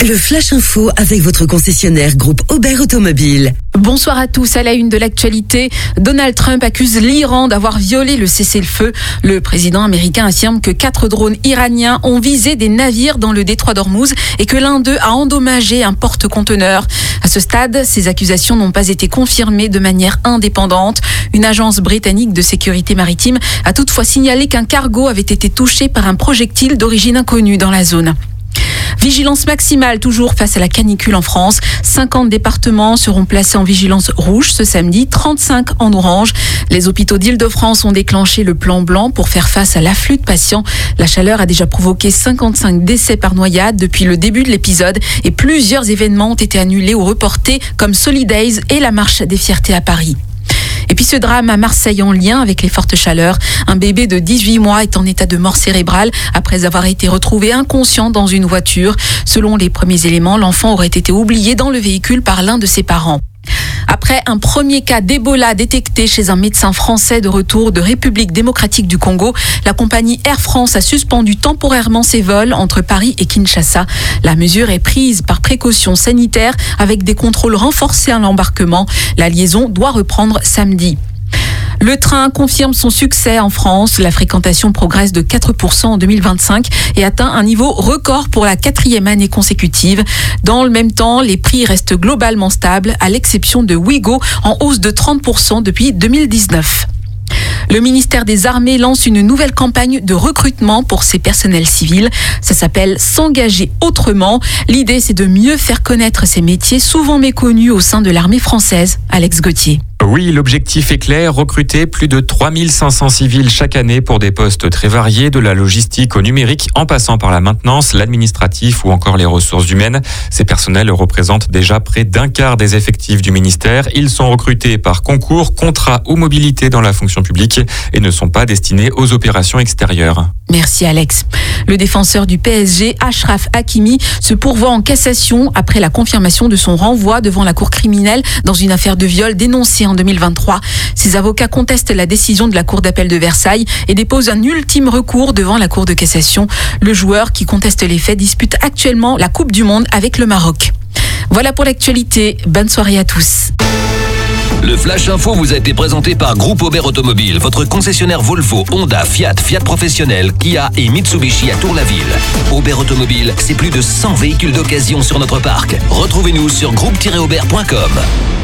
Le Flash Info avec votre concessionnaire groupe Aubert Automobile. Bonsoir à tous. À la une de l'actualité, Donald Trump accuse l'Iran d'avoir violé le cessez-le-feu. Le président américain affirme que 4 drones iraniens ont visé des navires dans le détroit d'Ormuz et que l'un d'eux a endommagé un porte-conteneurs. À ce stade, ces accusations n'ont pas été confirmées de manière indépendante. Une agence britannique de sécurité maritime a toutefois signalé qu'un cargo avait été touché par un projectile d'origine inconnue dans la zone. Vigilance maximale toujours face à la canicule en France. 50 départements seront placés en vigilance rouge ce samedi, 35 en orange. Les hôpitaux d'Île-de-France ont déclenché le plan blanc pour faire face à l'afflux de patients. La chaleur a déjà provoqué 55 décès par noyade depuis le début de l'épisode et plusieurs événements ont été annulés ou reportés comme Solidays et la marche des fiertés à Paris. Et puis ce drame à Marseille en lien avec les fortes chaleurs. Un bébé de 18 mois est en état de mort cérébrale après avoir été retrouvé inconscient dans une voiture. Selon les premiers éléments, l'enfant aurait été oublié dans le véhicule par l'un de ses parents. Après un premier cas d'Ebola détecté chez un médecin français de retour de République démocratique du Congo, la compagnie Air France a suspendu temporairement ses vols entre Paris et Kinshasa. La mesure est prise par précaution sanitaire avec des contrôles renforcés à l'embarquement. La liaison doit reprendre samedi. Le train confirme son succès en France. La fréquentation progresse de 4% en 2025 et atteint un niveau record pour la 4e année consécutive. Dans le même temps, les prix restent globalement stables, à l'exception de Ouigo, en hausse de 30% depuis 2019. Le ministère des Armées lance une nouvelle campagne de recrutement pour ses personnels civils. Ça s'appelle « S'engager autrement ». L'idée, c'est de mieux faire connaître ces métiers souvent méconnus au sein de l'armée française. Alex Gauthier. Oui, l'objectif est clair, recruter plus de 3500 civils chaque année pour des postes très variés, de la logistique au numérique, en passant par la maintenance, l'administratif ou encore les ressources humaines. Ces personnels représentent déjà près d'un quart des effectifs du ministère. Ils sont recrutés par concours, contrat ou mobilité dans la fonction publique et ne sont pas destinés aux opérations extérieures. Merci Alex. Le défenseur du PSG, Achraf Hakimi, se pourvoit en cassation après la confirmation de son renvoi devant la cour criminelle dans une affaire de viol dénoncée en 2023. Ses avocats contestent la décision de la cour d'appel de Versailles et déposent un ultime recours devant la cour de cassation. Le joueur qui conteste les faits dispute actuellement la Coupe du Monde avec le Maroc. Voilà pour l'actualité. Bonne soirée à tous. Le Flash Info vous a été présenté par Groupe Aubert Automobile, votre concessionnaire Volvo, Honda, Fiat, Fiat Professionnel, Kia et Mitsubishi à Tour-la-Ville. Aubert Automobile, c'est plus de 100 véhicules d'occasion sur notre parc. Retrouvez-nous sur groupe-aubert.com.